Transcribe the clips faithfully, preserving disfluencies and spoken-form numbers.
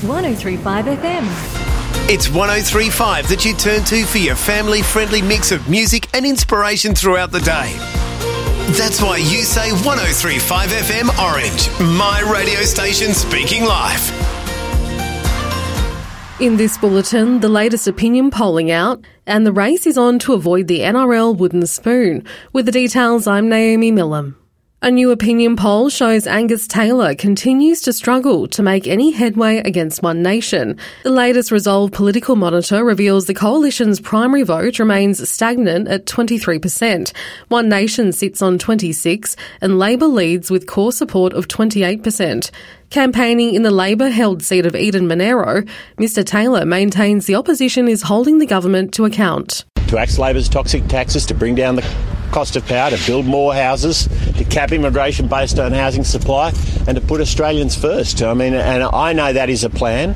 one oh three point five F M. It's one oh three point five that you turn to for your family-friendly mix of music and inspiration throughout the day. That's why you say one oh three point five F M Orange, my radio station speaking live. In this bulletin, the latest opinion polling out, and the race is on to avoid the N R L wooden spoon. With the details, I'm Naomi Millam. A new opinion poll shows Angus Taylor continues to struggle to make any headway against One Nation. The latest Resolve Political Monitor reveals the coalition's primary vote remains stagnant at twenty-three percent. One Nation sits on twenty-six and Labor leads with core support of twenty-eight percent. Campaigning in the Labor-held seat of Eden Monaro, Mr Taylor maintains the opposition is holding the government to account. To axe Labor's toxic taxes, to bring down the cost of power, to build more houses, to cap immigration based on housing supply, and to put Australians first. I mean, and I know that is a plan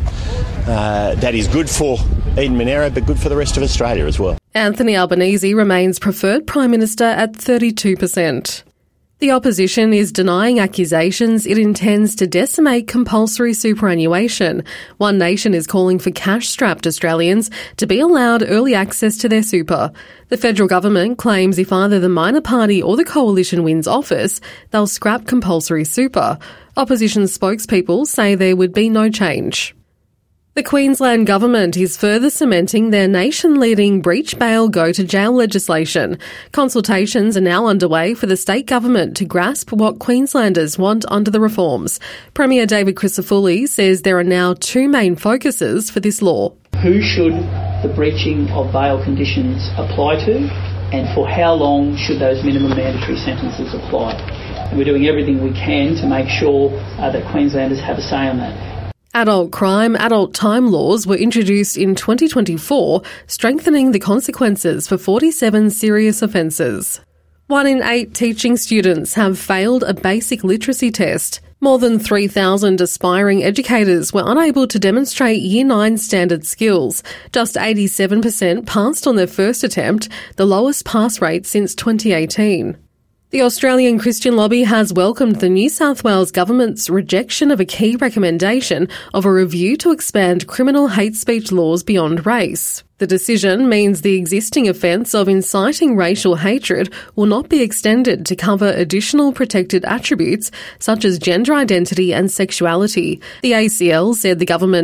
uh, that is good for Eden Monaro, but good for the rest of Australia as well. Anthony Albanese remains preferred Prime Minister at thirty-two percent. The opposition is denying accusations it intends to decimate compulsory superannuation. One Nation is calling for cash-strapped Australians to be allowed early access to their super. The federal government claims if either the minor party or the coalition wins office, they'll scrap compulsory super. Opposition spokespeople say there would be no change. The Queensland Government is further cementing their nation-leading breach bail go-to-jail legislation. Consultations are now underway for the state government to grasp what Queenslanders want under the reforms. Premier David Crisafulli says there are now two main focuses for this law. Who should the breaching of bail conditions apply to, and for how long should those minimum mandatory sentences apply? And we're doing everything we can to make sure uh, that Queenslanders have a say on that. Adult crime, adult time laws were introduced in twenty twenty-four, strengthening the consequences for forty-seven serious offences. One in eight teaching students have failed a basic literacy test. More than three thousand aspiring educators were unable to demonstrate Year nine standard skills. Just eighty-seven percent passed on their first attempt, the lowest pass rate since twenty eighteen. The Australian Christian Lobby has welcomed the New South Wales Government's rejection of a key recommendation of a review to expand criminal hate speech laws beyond race. The decision means the existing offence of inciting racial hatred will not be extended to cover additional protected attributes such as gender identity and sexuality. The A C L said the government